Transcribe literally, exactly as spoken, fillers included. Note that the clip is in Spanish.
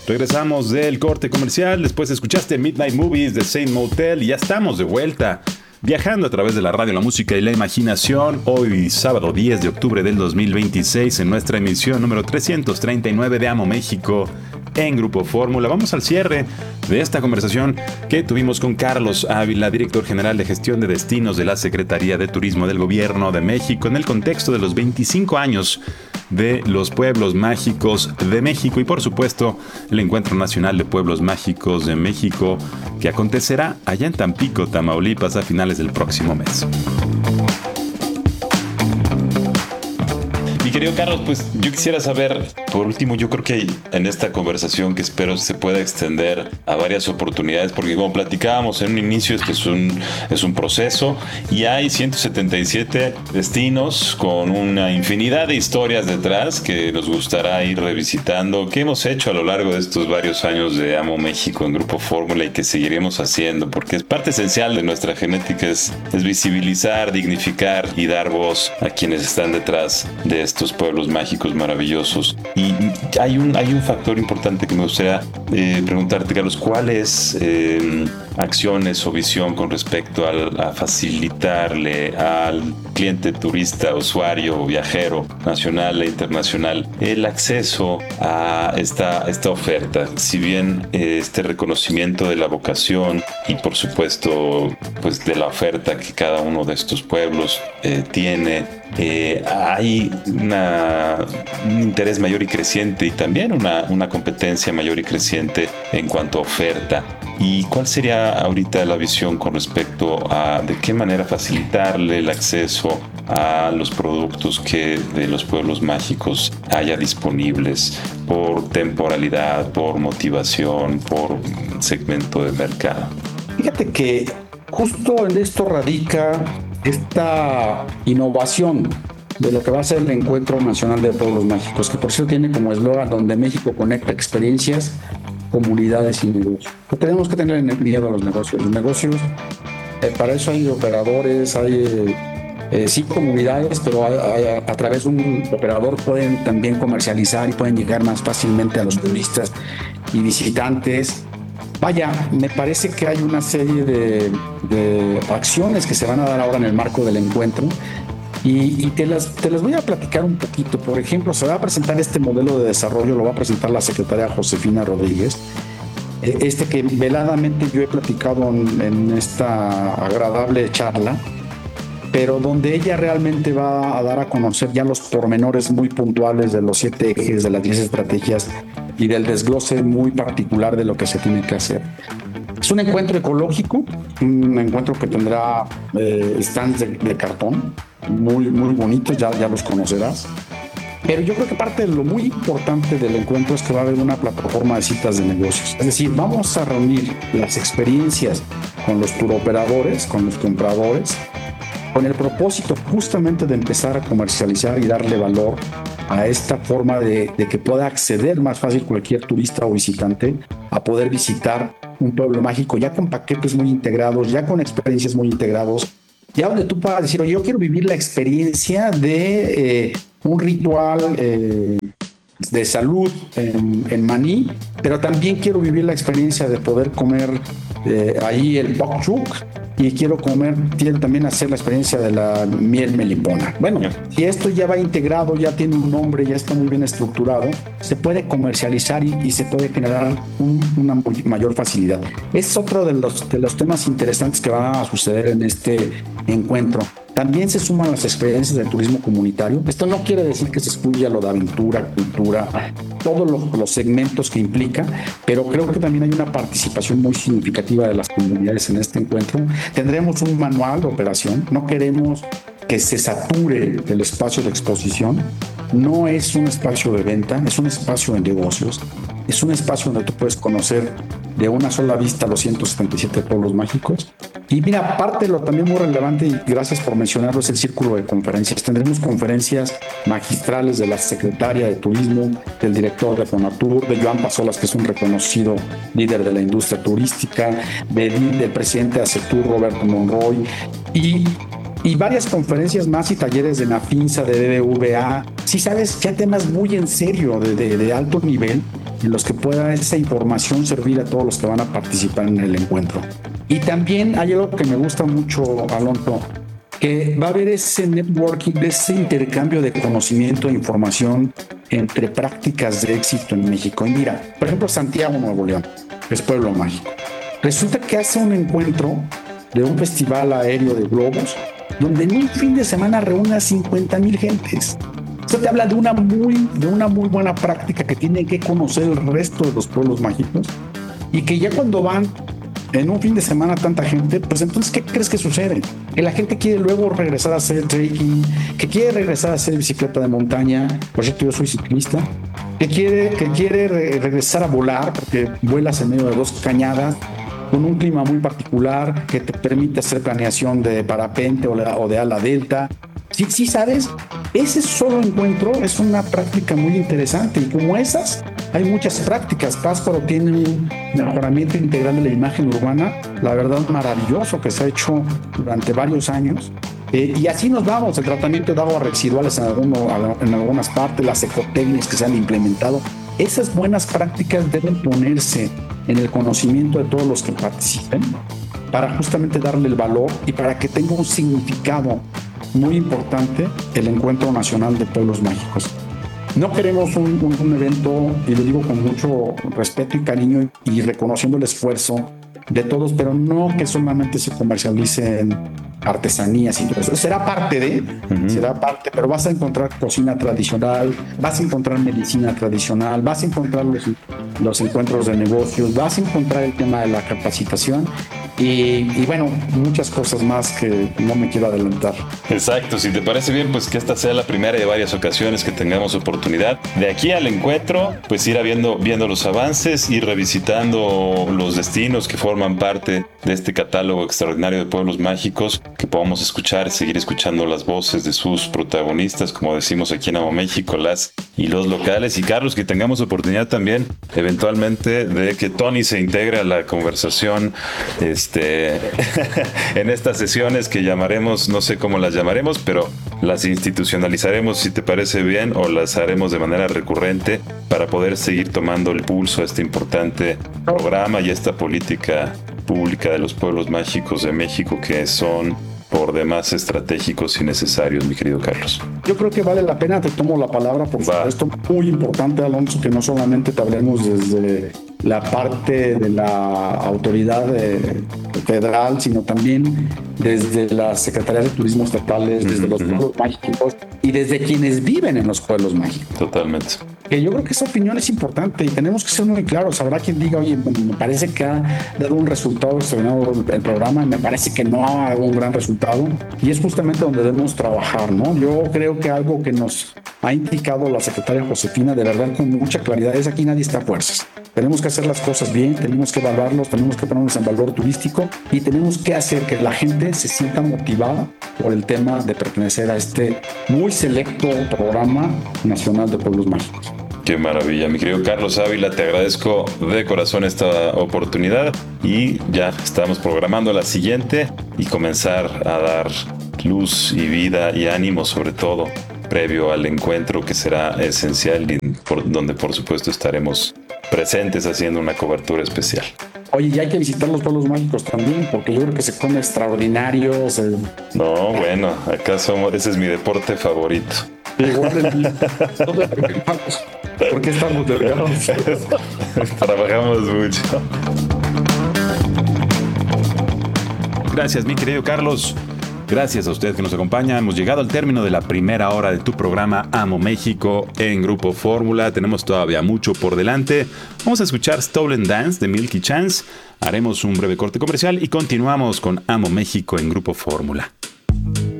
Regresamos del corte comercial, después escuchaste Midnight Movies de Saint Motel y ya estamos de vuelta, viajando a través de la radio, la música y la imaginación. Hoy, sábado diez de octubre del dos mil veintiséis, en nuestra emisión número trescientos treinta y nueve de Amo México en Grupo Fórmula. Vamos al cierre de esta conversación que tuvimos con Carlos Ávila, director general de gestión de destinos de la Secretaría de Turismo del Gobierno de México, en el contexto de los veinticinco años de los pueblos mágicos de México y, por supuesto, el Encuentro Nacional de Pueblos Mágicos de México, que acontecerá allá en Tampico, Tamaulipas, a finales del próximo mes. Mi querido Carlos, pues yo quisiera saber, por último, yo creo que en esta conversación que espero se pueda extender a varias oportunidades, porque como platicábamos en un inicio, este es un, es un proceso y hay ciento setenta y siete destinos con una infinidad de historias detrás que nos gustará ir revisitando, que hemos hecho a lo largo de estos varios años de Amo México en Grupo Fórmula y que seguiremos haciendo, porque es parte esencial de nuestra genética, es, es visibilizar, dignificar y dar voz a quienes están detrás de esto. Estos pueblos mágicos maravillosos. Y hay un, hay un factor importante que me gustaría eh, preguntarte, Carlos, ¿cuál es eh, acciones o visión con respecto al, a facilitarle al cliente turista, usuario, viajero, nacional e internacional, el acceso a esta, esta oferta? Si bien eh, este reconocimiento de la vocación y, por supuesto, pues de la oferta que cada uno de estos pueblos eh, tiene, eh, hay una, un interés mayor y creciente y también una, una competencia mayor y creciente en cuanto a oferta. ¿Y cuál sería ahorita la visión con respecto a de qué manera facilitarle el acceso a los productos que de los pueblos mágicos haya disponibles por temporalidad, por motivación, por segmento de mercado? Fíjate que justo en esto radica esta innovación de lo que va a ser el Encuentro Nacional de Pueblos Mágicos, que por cierto tiene como eslogan donde México conecta experiencias, comunidades y negocios. No tenemos que tener miedo a los negocios. Los negocios, eh, para eso hay operadores, hay eh, eh, sí comunidades, pero hay, hay, a través de un operador pueden también comercializar y pueden llegar más fácilmente a los turistas y visitantes. Vaya, me parece que hay una serie de, de acciones que se van a dar ahora en el marco del encuentro. Y, y te, las, te las voy a platicar un poquito. Por ejemplo, se va a presentar este modelo de desarrollo, lo va a presentar la secretaria Josefina Rodríguez, este que veladamente yo he platicado en, en esta agradable charla, pero donde ella realmente va a dar a conocer ya los pormenores muy puntuales de los siete ejes, de las diez estrategias y del desglose muy particular de lo que se tiene que hacer. Es un encuentro ecológico, un encuentro que tendrá eh, stands de, de cartón, muy, muy bonitos, ya, ya los conocerás. Pero yo creo que parte de lo muy importante del encuentro es que va a haber una plataforma de citas de negocios. Es decir, vamos a reunir las experiencias con los turoperadores, con los compradores, con el propósito justamente de empezar a comercializar y darle valor a esta forma de, de que pueda acceder más fácil cualquier turista o visitante a poder visitar un pueblo mágico ya con paquetes muy integrados, ya con experiencias muy integrados, ya donde tú puedas decir, oye, yo quiero vivir la experiencia de eh, un ritual eh, de salud en, en Maní, pero también quiero vivir la experiencia de poder comer eh, ahí el bok chook y quiero comer, quiero también hacer la experiencia de la miel melipona. Bueno, si esto ya va integrado, ya tiene un nombre, ya está muy bien estructurado, se puede comercializar y, y se puede generar un, una mayor facilidad. Es otro de los, de los temas interesantes que van a suceder en este encuentro. También se suman las experiencias del turismo comunitario. Esto no quiere decir que se excluya lo de aventura, cultura, todos los, los segmentos que implica, pero creo que también hay una participación muy significativa de las comunidades en este encuentro. Tendremos un manual de operación. No queremos que se sature el espacio de exposición. No es un espacio de venta, es un espacio de negocios. Es un espacio donde tú puedes conocer de una sola vista los ciento setenta y siete pueblos mágicos. Y mira, aparte lo también muy relevante, y gracias por mencionarlo, es el círculo de conferencias. Tendremos conferencias magistrales de la secretaria de Turismo, del director de Fonatur, de Joan Pasolas, que es un reconocido líder de la industria turística, de, del presidente de ACETUR, Roberto Monroy, y y varias conferencias más y talleres de NAFINSA, de B B V A. Sí, sabes, ya temas muy en serio, de, de, de alto nivel, en los que pueda esa información servir a todos los que van a participar en el encuentro. Y también hay algo que me gusta mucho, Alonso, que va a haber ese networking, ese intercambio de conocimiento e información entre prácticas de éxito en México. Y mira, por ejemplo, Santiago, Nuevo León, es pueblo mágico. Resulta que hace un encuentro de un festival aéreo de globos, donde en un fin de semana reúne a cincuenta mil gentes. Esto te habla de una, muy, de una muy buena práctica que tienen que conocer el resto de los pueblos mágicos, y que ya cuando van en un fin de semana tanta gente, pues entonces, ¿qué crees que sucede? Que la gente quiere luego regresar a hacer trekking, que quiere regresar a hacer bicicleta de montaña, por cierto yo soy ciclista, que quiere, que quiere re- regresar a volar, porque vuelas en medio de dos cañadas, con un clima muy particular, que te permite hacer planeación de parapente o, la, o de ala delta. Sí, sí, ¿sabes? Ese solo encuentro es una práctica muy interesante, y como esas, hay muchas prácticas. Pátzcuaro tiene un mejoramiento integral de la imagen urbana, la verdad maravilloso, que se ha hecho durante varios años. Eh, y así nos vamos, el tratamiento de aguas residuales en, alguno, en algunas partes, las ecotecnias que se han implementado. Esas buenas prácticas deben ponerse en el conocimiento de todos los que participen, para justamente darle el valor y para que tenga un significado muy importante el Encuentro Nacional de Pueblos Mágicos. No queremos un, un, un evento, y lo digo con mucho respeto y cariño y, y reconociendo el esfuerzo de todos, pero no que solamente se comercialicen artesanías y todo eso. Será parte de, uh-huh. será parte, pero vas a encontrar cocina tradicional, vas a encontrar medicina tradicional, vas a encontrar los, los encuentros de negocios, vas a encontrar el tema de la capacitación. Y, y bueno, muchas cosas más que no me quiero adelantar. Exacto, si te parece bien, pues que esta sea la primera de varias ocasiones que tengamos oportunidad de aquí al encuentro, pues ir viendo, viendo los avances, ir revisitando los destinos que forman parte de este catálogo extraordinario de pueblos mágicos, que podamos escuchar, seguir escuchando las voces de sus protagonistas, como decimos aquí en Amo México, las y los locales. Y Carlos, que tengamos oportunidad también eventualmente de que Tony se integre a la conversación este, en estas sesiones que llamaremos, no sé cómo las llamaremos, pero las institucionalizaremos, si te parece bien, o las haremos de manera recurrente para poder seguir tomando el pulso a este importante programa y esta política pública de los pueblos mágicos de México, que son por demás estratégicos y necesarios, mi querido Carlos. Yo creo que vale la pena, te tomo la palabra, por supuesto. Muy importante, Alonso, que no solamente te hablemos desde la parte de la autoridad de, federal, sino también desde las secretarías de turismo estatales, desde uh-huh. los pueblos mágicos y desde quienes viven en los pueblos mágicos. Totalmente. Que yo creo que esa opinión es importante y tenemos que ser muy claros. Habrá quien diga, oye, me parece que ha dado un resultado extraordinario el programa, me parece que no ha dado un gran resultado, y es justamente donde debemos trabajar, ¿no? Yo creo que algo que nos ha indicado la secretaria Josefina, de verdad con mucha claridad, es: aquí nadie está a fuerzas. Tenemos que hacer las cosas bien, tenemos que evaluarlos, tenemos que ponernos en valor turístico y tenemos que hacer que la gente se sienta motivada por el tema de pertenecer a este muy selecto programa nacional de pueblos mágicos. Qué maravilla, mi querido Carlos Ávila, te agradezco de corazón esta oportunidad y ya estamos programando la siguiente y comenzar a dar luz y vida y ánimo, sobre todo previo al encuentro, que será esencial y por, donde por supuesto estaremos presentes haciendo una cobertura especial. Oye, y hay que visitar los pueblos mágicos también, porque yo creo que se come extraordinario. Se... No, bueno, acá somos, ese es mi deporte favorito. Igual el ¿por qué estamos delgados? Trabajamos mucho. Gracias, mi querido Carlos. Gracias a usted que nos acompaña. Hemos llegado al término de la primera hora de tu programa Amo México en Grupo Fórmula. Tenemos todavía mucho por delante. Vamos a escuchar Stolen Dance de Milky Chance. Haremos un breve corte comercial y continuamos con Amo México en Grupo Fórmula.